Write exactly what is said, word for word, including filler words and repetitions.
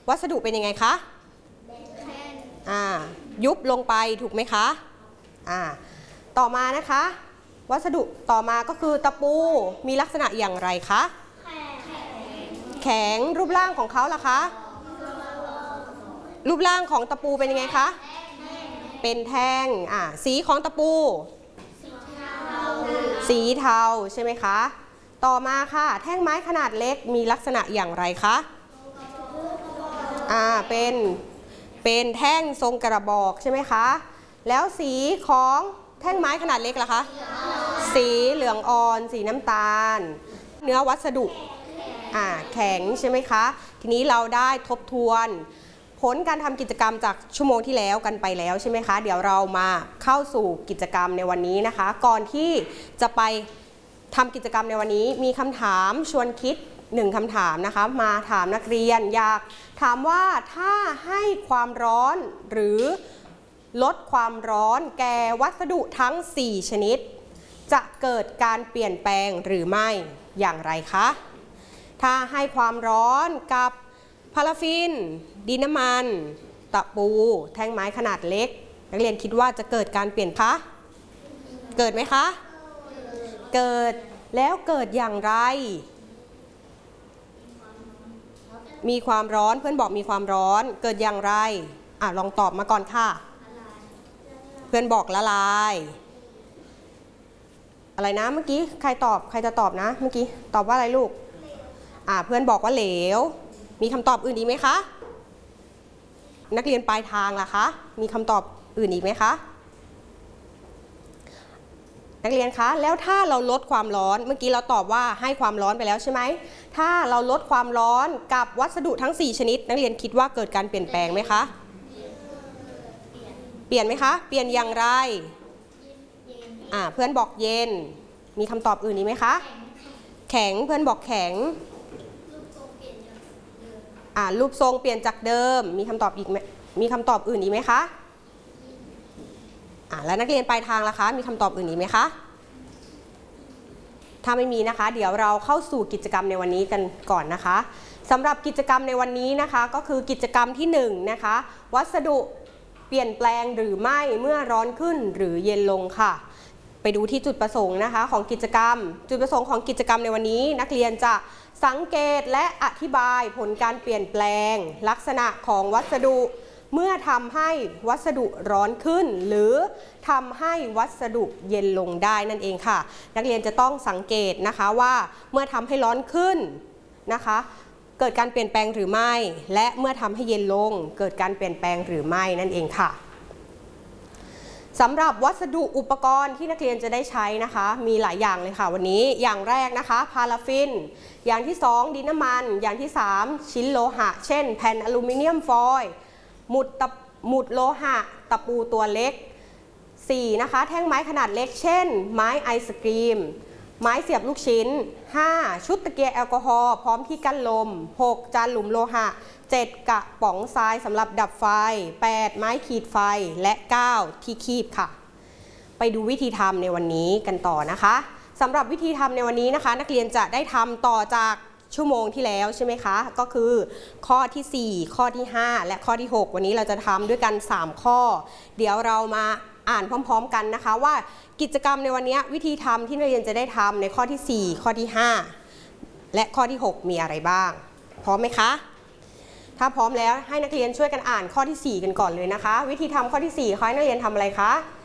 วัสดุเป็นยังไงคะอ่ายุบลงไปถูกไหมคะอ่าต่อมานะคะวัสดุต่อมาก็คือตะปูมีลักษณะอย่างไรคะแข็งรูปร่างของเขาล่ะคะรูปร่างของตะปูเป็นยังไงคะเป็นแท่งอ่าสีของตะปูสีเทาใช่ไหมคะต่อมาค่ะแท่งไม้ขนาดเล็กมีลักษณะอย่างไรคะอ่าเป็นเป็นแท่งทรงกระบอกใช่ไหมคะแล้วสีของแท่งไม้ขนาดเล็กล่ะคะสีเหลืองอ่อนสีน้ำตาลเนื้อวัสดุอ่าแข็งใช่ไหมคะทีนี้เราได้ทบทวนผลการทำกิจกรรมจากชั่วโมงที่แล้วกันไปแล้วใช่ไหมคะเดี๋ยวเรามาเข้าสู่กิจกรรมในวันนี้นะคะก่อนที่จะไปทำกิจกรรมในวันนี้มีคำถามชวนคิดหนึ่งคำถามนะคะมาถามนักเรียนอยากถามว่าถ้าให้ความร้อนหรือลดความร้อนแก่วัสดุทั้งสี่ชนิดจะเกิดการเปลี่ยนแปลงหรือไม่อย่างไรคะถ้าให้ความร้อนกับพาราฟินดินน้ำมันตะปูแท่งไม้ขนาดเล็กนักเรียนคิดว่าจะเกิดการเปลี่ยนคะเกิดไหมคะเกิดแล้วเกิดอย่างไรมีความร้อนเพื่อนบอกมีความร้อนเกิดอย่างไรอ่ะลองตอบมาก่อนค่ะเพื่อนบอกละลายอะไรนะเมื่อกี้ใครตอบใครจะตอบนะเมื่อกี้ตอบว่าอะไรลูกอ่ะเพื่อนบอกว่าเหลวมีคำตอบอื่นอีกไหมคะนักเรียนปลายทางล่ะคะมีคำตอบอื่นอีกไหมคะนักเรียนคะแล้วถ้าเราลดความร้อนเมื่อกี้เราตอบว่าให้ความร้อนไปแล้วใช่ไหมถ้าเราลดความร้อนกับวัสดุทั้งสี่ชนิดนักเรียนคิดว่าเกิดการเปลี่ยนแปลงไหมคะเปลี่ยนไหมคะเปลี่ยนอย่างไรอ่าเพื่อนบอกเย็นมีคำตอบอื่นอีกไหมคะแข็งเพื่อนบอกแข็งอ่ารูปทรงเปลี่ยนจากเดิมมีคำตอบอีกไหมมีคำตอบอื่นอีกไหมคะอ่าแล้วนักเรียนปลายทางล่ะคะมีคำตอบอื่นอีกไหมคะถ้าไม่มีนะคะเดี๋ยวเราเข้าสู่กิจกรรมในวันนี้กันก่อนนะคะสำหรับกิจกรรมในวันนี้นะคะก็คือกิจกรรมที่หนึ่งนะคะวัสดุเปลี่ยนแปลงหรือไม่เมื่อร้อนขึ้นหรือเย็นลงค่ะไปดูที่จุดประสงค์นะคะของกิจกรรมจุดประสงค์ของกิจกรรมในวันนี้นักเรียนจะสังเกตและอธิบายผลการเปลี่ยนแปลงลักษณะของวัสดุเมื่อทำให้วัสดุร้อนขึ้นหรือทำให้วัสดุเย็นลงได้นั่นเองค่ะนักเรียนจะต้องสังเกตนะคะว่าเมื่อทำให้ร้อนขึ้นนะคะเกิดการเปลี่ยนแปลงหรือไม่และเมื่อทำให้เย็นลงเกิดการเปลี่ยนแปลงหรือไม่นั่นเองค่ะสำหรับวัสดุอุปกรณ์ที่นักเรียนจะได้ใช้นะคะมีหลายอย่างเลยค่ะวันนี้อย่างแรกนะคะพาราฟินอย่างที่สองดินน้ำมันอย่างที่สามชิ้นโลหะเช่นแผ่นอลูมิเนียมฟอยล์หมุดตะหมุดโลหะตะปูตัวเล็กสี่นะคะแท่งไม้ขนาดเล็กเช่นไม้ไอศกรีมไม้เสียบลูกชิ้นห้าชุดตะเกียงแอลกอฮอล์พร้อมที่กั้นลมหกจานหลุมโลหะเจ็ดกระป๋องทรายสำหรับดับไฟแปดไม้ขีดไฟและเก้าที่คีบค่ะไปดูวิธีทำในวันนี้กันต่อนะคะสำหรับวิธีทำในวันนี้นะคะนักเรียนจะได้ทำต่อจากชั่วโมงที่แล้วใช่ไหมคะก็คือข้อที่สี่ข้อที่ห้าและข้อที่หกวันนี้เราจะทำด้วยกันสามข้อเดี๋ยวเรามาอ่านพร้อมๆกันนะคะว่ากิจกรรมในวันนี้วิธีทำที่นักเรียนจะได้ทำในข้อที่สี่ข้อที่ห้าและข้อที่หกมีอะไรบ้างพร้อมไหมคะถ้าพร้อมแล้วให้นักเรียนช่วยกันอ่านข้อที่สี่กันก่อนเลยนะคะวิธีทำข้อที่สี่ขอให้นักเรียนทำอะไรคะ